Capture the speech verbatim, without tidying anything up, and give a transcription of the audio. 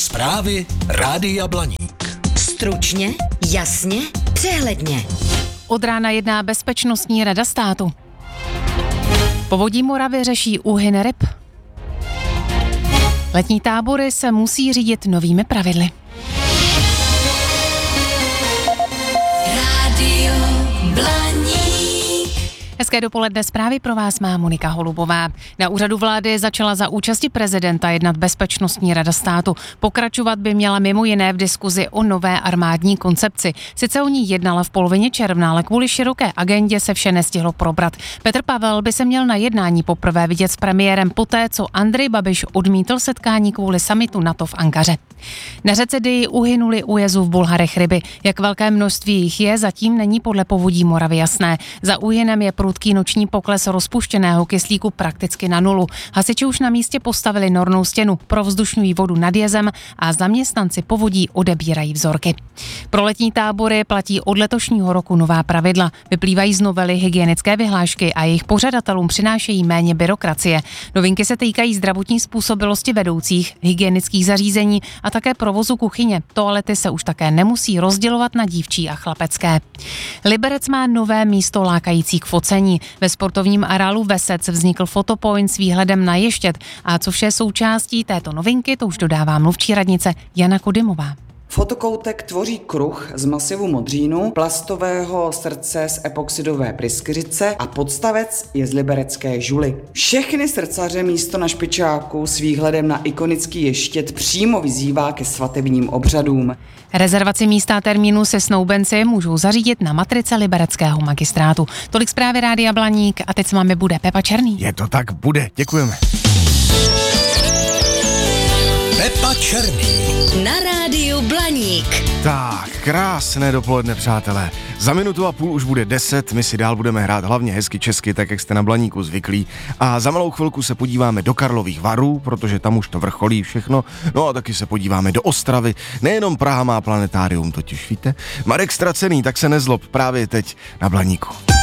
Zprávy Rádia Blaník. Stručně, jasně, přehledně. Od rána jedná Bezpečnostní rada státu. Povodí Moravy řeší úhyn ryb. Letní tábory se musí řídit novými pravidly. Rádio Blaník. Hezké dopoledne, zprávy pro vás má Monika Holubová. Na úřadu vlády začala za účasti prezidenta jednat Bezpečnostní rada státu. Pokračovat by měla mimo jiné v diskuzi o nové armádní koncepci. Sice o ní jednala v polovině června, ale kvůli široké agendě se vše nestihlo probrat. Petr Pavel by se měl na jednání poprvé vidět s premiérem poté, co Andrej Babiš odmítl setkání kvůli summitu NATO v Ankaře. Na řece Dyji uhynuli u jezu v Bulharech ryby. Jak velké množství jich je, zatím není podle Povodí Moravy jasné. Za úhynem je prudký noční pokles rozpuštěného kyslíku prakticky na nulu. Hasiči už na místě postavili nornou stěnu, provzdušňují vodu nad jezem a zaměstnanci povodí odebírají vzorky. Pro letní tábory platí od letošního roku nová pravidla. Vyplývají z novely hygienické vyhlášky a jejich pořadatelům přinášejí méně byrokracie. Novinky se týkají zdravotní způsobilosti vedoucích, hygienických zařízení a také provozu kuchyně. Toalety se už také nemusí rozdělovat na dívčí a chlapecké. Liberec má nové místo lákající k focení. Ve sportovním areálu Vesec vznikl fotopoint s výhledem na Ještěd. A co vše je součástí této novinky, to už dodává mluvčí radnice Jana Kodymová. Fotokoutek tvoří kruh z masivu modřínu, plastového srdce z epoxidové pryskyřice a podstavec je z liberecké žuly. Všechny srdcaře místo na špičáku s výhledem na ikonický Ještěd přímo vyzývá ke svatebním obřadům. Rezervaci místa a termínu se snoubenci můžou zařídit na matrice libereckého magistrátu. Tolik zprávy Rádia Blaník a teď s vámi bude Pepa Černý. Je to tak, bude, děkujeme. Pepa Černý. Na Rádiu Blaník. Tak, krásné dopoledne, přátelé. Za minutu a půl už bude deset, my si dál budeme hrát hlavně hezky česky, tak jak jste na Blaníku zvyklí. A za malou chvilku se podíváme do Karlových Varů, protože tam už to vrcholí všechno. No a taky se podíváme do Ostravy. Nejenom Praha má planetárium, totiž víte. Marek Ztracený, tak se nezlob právě teď na Blaníku.